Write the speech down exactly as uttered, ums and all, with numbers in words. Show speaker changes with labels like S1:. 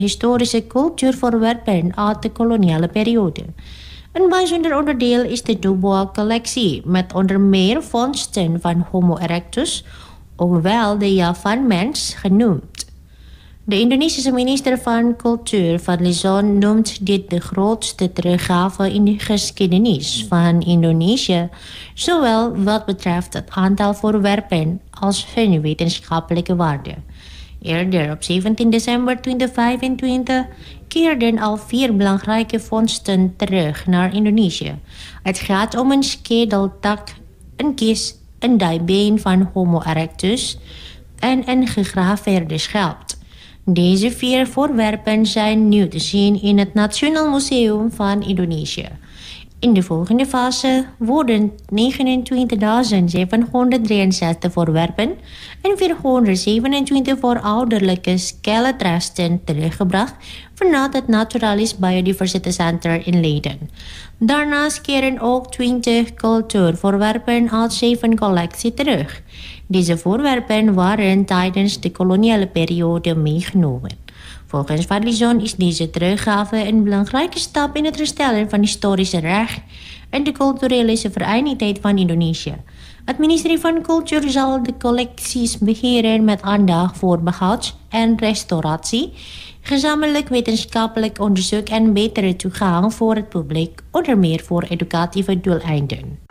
S1: historische cultuurvoorwerpen uit de koloniale periode. Een bijzonder onderdeel is de Dubois-collectie, met onder meer vondsten van Homo erectus, ook wel de Javanmens genoemd. De Indonesische minister van Cultuur, Fadly Zon, noemt dit de grootste teruggave in de geschiedenis van Indonesië, zowel wat betreft het aantal voorwerpen als hun wetenschappelijke waarde. Eerder op zeventien december tweeduizend vijfentwintig keerden al vier belangrijke vondsten terug naar Indonesië. Het gaat om een schedeltak, een kist, een dijbeen van Homo erectus en een gegraveerde schelp. Deze vier voorwerpen zijn nu te zien in het Nationaal Museum van Indonesië. In de volgende fase worden negenentwintigduizend zevenhonderddrieënzestig voorwerpen en vierhonderdzevenentwintig verouderlijke skeletresten teruggebracht vanuit het Naturalis Biodiversity Center in Leiden. Daarnaast keren ook twintig cultuurvoorwerpen uit zeven collecties terug. Deze voorwerpen waren tijdens de koloniale periode meegenomen. Volgens Fadly Zon is deze teruggave een belangrijke stap in het herstellen van historische recht en de culturele soevereiniteit van Indonesië. Het ministerie van Cultuur zal de collecties beheren met aandacht voor behoud en restauratie, gezamenlijk wetenschappelijk onderzoek en betere toegang voor het publiek, onder meer voor educatieve doeleinden.